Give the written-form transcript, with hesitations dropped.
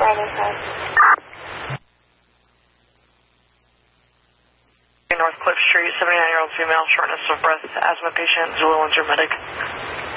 North Cliff Street, 79-year-old female, shortness of breath, asthma patient, Zulu 1 medic.